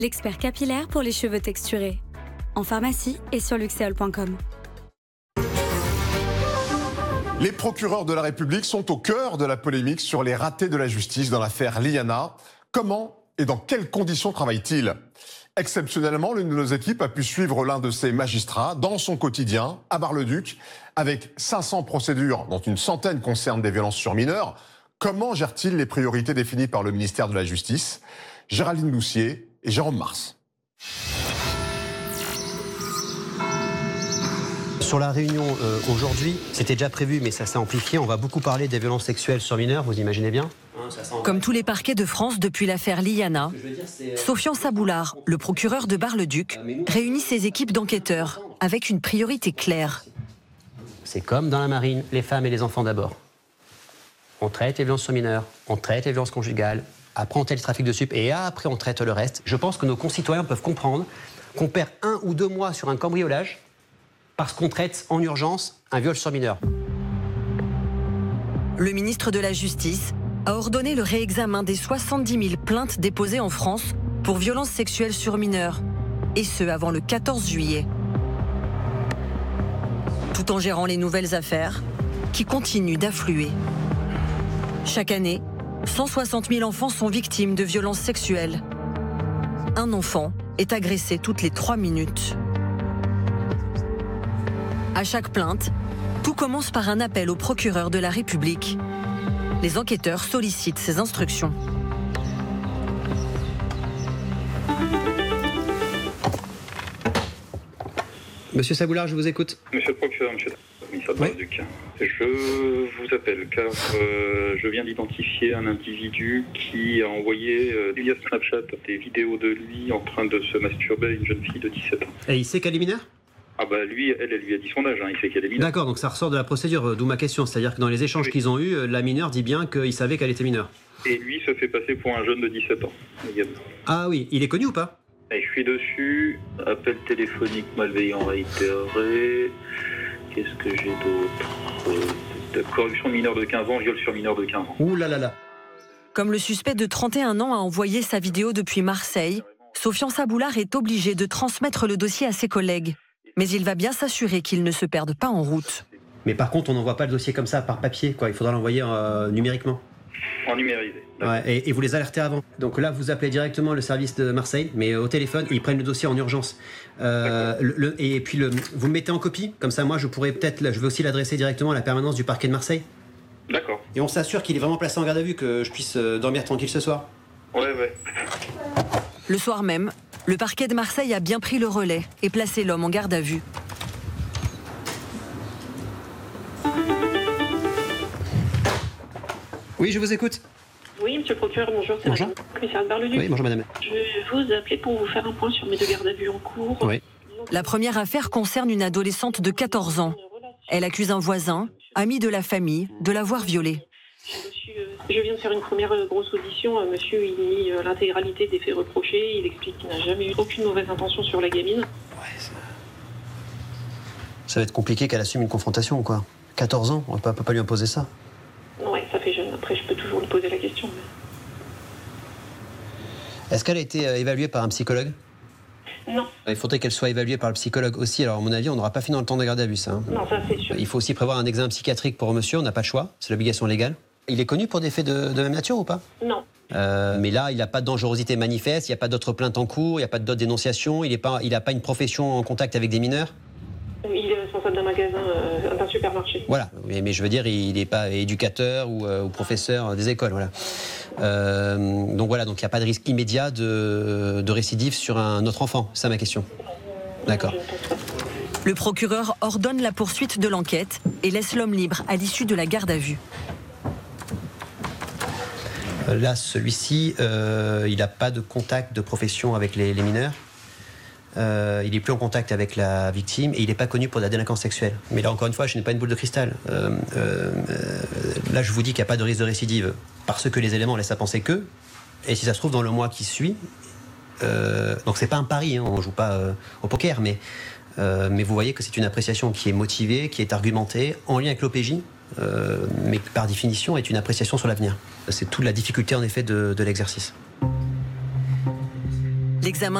l'expert capillaire pour les cheveux texturés. En pharmacie et sur luxéol.com. Les procureurs de la République sont au cœur de la polémique sur les ratés de la justice dans l'affaire Liana. Comment et dans quelles conditions travaillent-ils ? Exceptionnellement, l'une de nos équipes a pu suivre l'un de ces magistrats dans son quotidien, à Bar-le-Duc, avec 500 procédures dont une centaine concernent des violences sur mineurs. Comment gère-t-il les priorités définies par le ministère de la Justice ? Géraldine Doucier et Jérôme Mars. Sur la réunion aujourd'hui, c'était déjà prévu, mais ça s'est amplifié. On va beaucoup parler des violences sexuelles sur mineurs, vous imaginez bien ? Comme tous les parquets de France depuis l'affaire Liana, Sofian Saboulard, le procureur de Bar-le-Duc, réunit ses équipes d'enquêteurs avec une priorité claire. C'est comme dans la marine, les femmes et les enfants d'abord. On traite les violences sur mineurs, on traite les violences conjugales, après on traite le trafic de stupes et après on traite le reste. Je pense que nos concitoyens peuvent comprendre qu'on perd 1 ou 2 mois sur un cambriolage parce qu'on traite en urgence un viol sur mineur. Le ministre de la Justice a ordonné le réexamen des 70 000 plaintes déposées en France pour violences sexuelles sur mineurs, et ce avant le 14 juillet. Tout en gérant les nouvelles affaires qui continuent d'affluer. Chaque année, 160 000 enfants sont victimes de violences sexuelles. Un enfant est agressé toutes les 3 minutes. À chaque plainte, tout commence par un appel au procureur de la République. Les enquêteurs sollicitent ses instructions. Monsieur Saboulard, je vous écoute. Monsieur le procureur, monsieur le commissaire de Bar-le-Duc, je vous appelle car je viens d'identifier un individu qui a envoyé via Snapchat des vidéos de lui en train de se masturber à une jeune fille de 17 ans. Et il sait qu'elle est mineure ? Ah bah lui, elle lui a dit son âge, il sait qu'elle est mineure. D'accord, donc ça ressort de la procédure, d'où ma question. C'est-à-dire que dans les échanges qu'ils ont eus, la mineure dit bien qu'il savait qu'elle était mineure. Et lui se fait passer pour un jeune de 17 ans, également. Ah oui, il est connu ou pas ? Et je suis dessus, appel téléphonique malveillant réitéré, qu'est-ce que j'ai d'autre ? Corruption de mineur de 15 ans, viol sur mineur de 15 ans. Ouh là là là. Comme le suspect de 31 ans a envoyé sa vidéo depuis Marseille, Sofian Saboulard est obligé de transmettre le dossier à ses collègues. Mais il va bien s'assurer qu'il ne se perde pas en route. Mais par contre, on n'envoie pas le dossier comme ça par papier, quoi. Il faudra l'envoyer numériquement. En numérisé. Ouais, et vous les alertez avant. Donc là, vous appelez directement le service de Marseille, mais au téléphone, ils prennent le dossier en urgence. Et puis vous me mettez en copie, comme ça, moi, je pourrais peut-être, je vais aussi l'adresser directement à la permanence du parquet de Marseille. D'accord. Et on s'assure qu'il est vraiment placé en garde à vue, que je puisse dormir tranquille ce soir. Ouais. Le soir même, le parquet de Marseille a bien pris le relais et placé l'homme en garde à vue. Oui, je vous écoute. Oui, monsieur le procureur, bonjour, c'est bonjour. Madame, commissaire de Bar-le-Duc. Oui, bonjour madame. Je vous appelais pour vous faire un point sur mes 2 gardes à vue en cours. Oui. La première affaire concerne une adolescente de 14 ans. Elle accuse un voisin, ami de la famille, de l'avoir violée. Je viens de faire une première grosse audition. Monsieur, il nie l'intégralité des faits reprochés. Il explique qu'il n'a jamais eu aucune mauvaise intention sur la gamine. Ouais, ça va être compliqué qu'elle assume une confrontation, quoi. 14 ans, on peut pas lui imposer ça. Ouais, ça fait jeune. Après, je peux toujours lui poser la question. Est-ce qu'elle a été évaluée par un psychologue ? Non. Il faudrait qu'elle soit évaluée par le psychologue aussi. Alors, à mon avis, on n'aura pas fini dans le temps de garde à vue, ça. Non, ça, c'est sûr. Il faut aussi prévoir un examen psychiatrique pour monsieur, on n'a pas le choix, c'est l'obligation légale. Il est connu pour des faits de même nature ou pas ? Non. Mais là, il n'a pas de dangerosité manifeste, il n'y a pas d'autres plaintes en cours, il n'y a pas d'autres dénonciations, il n'a pas une profession en contact avec des mineurs ? Il est responsable d'un magasin, d'un supermarché. Voilà, mais je veux dire, il n'est pas éducateur ou professeur des écoles, voilà. Donc voilà, donc il n'y a pas de risque immédiat de récidive sur un autre enfant, c'est ça ma question. D'accord. Le procureur ordonne la poursuite de l'enquête et laisse l'homme libre à l'issue de la garde à vue. Là, celui-ci, il n'a pas de contact de profession avec les mineurs. Il n'est plus en contact avec la victime et il n'est pas connu pour de la délinquance sexuelle. Mais là, encore une fois, je n'ai pas une boule de cristal. Là, je vous dis qu'il n'y a pas de risque de récidive parce que les éléments laissent à penser que. Et si ça se trouve, dans le mois qui suit, donc c'est pas un pari, hein, on ne joue pas au poker, mais vous voyez que c'est une appréciation qui est motivée, qui est argumentée, en lien avec l'OPJ, mais par définition est une appréciation sur l'avenir. C'est toute la difficulté en effet de l'exercice. L'examen